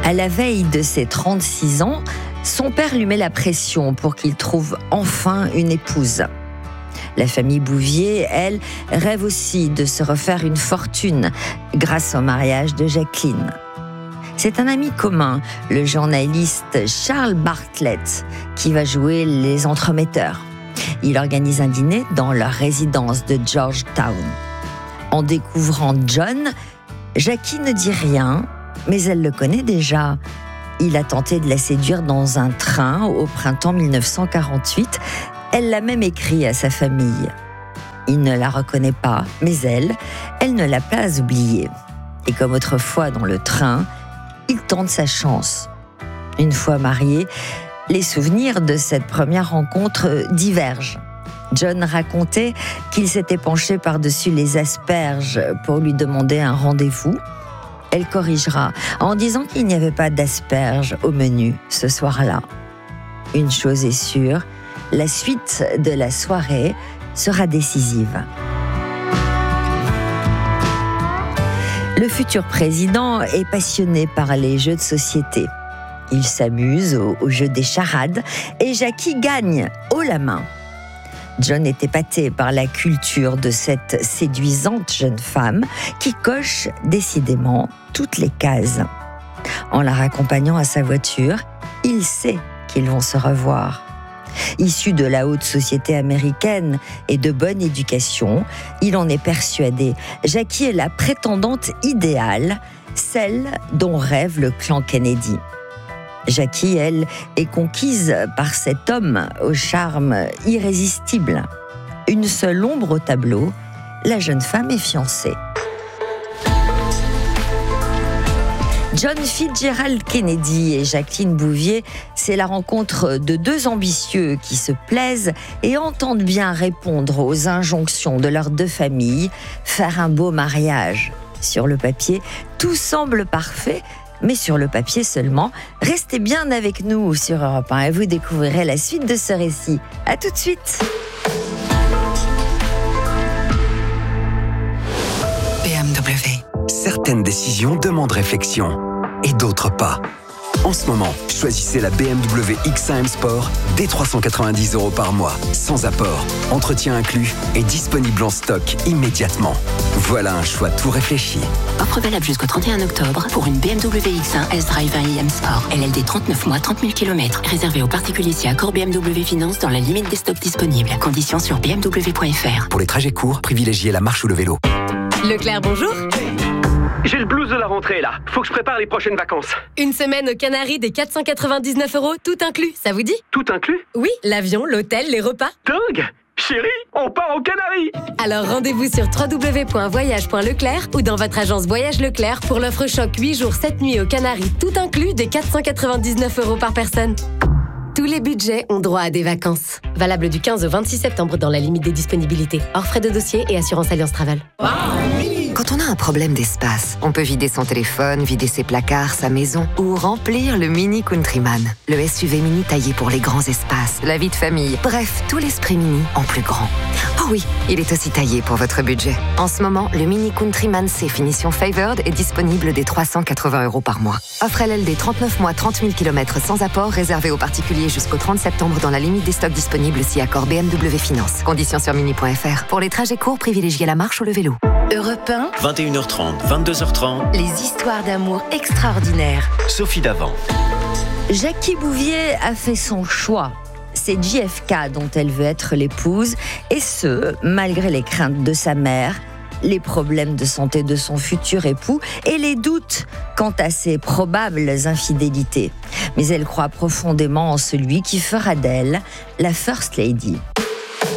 À la veille de ses 36 ans, son père lui met la pression pour qu'il trouve enfin une épouse. La famille Bouvier, elle, rêve aussi de se refaire une fortune grâce au mariage de Jacqueline. C'est un ami commun, le journaliste Charles Bartlett, qui va jouer les entremetteurs. Il organise un dîner dans leur résidence de Georgetown. En découvrant John, Jackie ne dit rien, mais elle le connaît déjà. Il a tenté de la séduire dans un train au printemps 1948. Elle l'a même écrit à sa famille. Il ne la reconnaît pas, mais elle ne l'a pas oublié. Et comme autrefois dans le train, il tente sa chance. Une fois marié, les souvenirs de cette première rencontre divergent. John racontait qu'il s'était penché par-dessus les asperges pour lui demander un rendez-vous. Elle corrigera en disant qu'il n'y avait pas d'asperges au menu ce soir-là. Une chose est sûre, la suite de la soirée sera décisive. Le futur président est passionné par les jeux de société. Il s'amuse au jeu des charades et Jackie gagne haut la main. John est épaté par la culture de cette séduisante jeune femme qui coche décidément toutes les cases. En la raccompagnant à sa voiture, il sait qu'ils vont se revoir. Issu de la haute société américaine et de bonne éducation, il en est persuadé. Jackie est la prétendante idéale, celle dont rêve le clan Kennedy. Jackie, elle, est conquise par cet homme au charme irrésistible. Une seule ombre au tableau, la jeune femme est fiancée. John Fitzgerald Kennedy et Jacqueline Bouvier, c'est la rencontre de deux ambitieux qui se plaisent et entendent bien répondre aux injonctions de leurs deux familles, faire un beau mariage. Sur le papier, tout semble parfait, mais sur le papier seulement. Restez bien avec nous sur Europe 1 et vous découvrirez la suite de ce récit. À tout de suite. BMW. Certaines décisions demandent réflexion et d'autres pas. En ce moment, choisissez la BMW X1 M Sport dès 390 € par mois, sans apport, entretien inclus et disponible en stock immédiatement. Voilà un choix tout réfléchi. Offre valable jusqu'au 31 octobre pour une BMW X1 S-Drive 1 IM Sport. LLD 39 mois, 30 000 km. Réservé aux particuliers si accord BMW Finance dans la limite des stocks disponibles. Conditions sur bmw.fr. Pour les trajets courts, privilégiez la marche ou le vélo. Leclerc, bonjour. J'ai le blues de la rentrée là, faut que je prépare les prochaines vacances. Une semaine aux Canaries des 499 €, tout inclus, ça vous dit? Tout inclus? Oui, l'avion, l'hôtel, les repas. Dingue! Chérie, on part aux Canaries! Alors rendez-vous sur www.voyage.leclerc ou dans votre agence Voyage Leclerc pour l'offre choc 8 jours 7 nuits aux Canaries, tout inclus des 499 € par personne. Tous les budgets ont droit à des vacances. Valable du 15 au 26 septembre dans la limite des disponibilités. Hors frais de dossier et assurance Alliance Travel. Quand on a un problème d'espace, on peut vider son téléphone, vider ses placards, sa maison ou remplir le Mini Countryman. Le SUV mini taillé pour les grands espaces, la vie de famille. Bref, tout l'esprit mini en plus grand. Oh oui, il est aussi taillé pour votre budget. En ce moment, le Mini Countryman C finition Favored est disponible dès 380 € par mois. Offre LLD 39 mois, 30 000 km sans apport, réservé aux particuliers jusqu'au 30 septembre dans la limite des stocks disponibles si accord BMW Finance. Conditions sur mini.fr. Pour les trajets courts, privilégiez la marche ou le vélo. Europe 1, 21h30, 22h30. les histoires d'amour extraordinaires. Sophie Davant. Jackie Bouvier a fait son choix. C'est JFK dont elle veut être l'épouse, et ce, malgré les craintes de sa mère, les problèmes de santé de son futur époux et les doutes quant à ses probables infidélités. Mais elle croit profondément en celui qui fera d'elle la First Lady.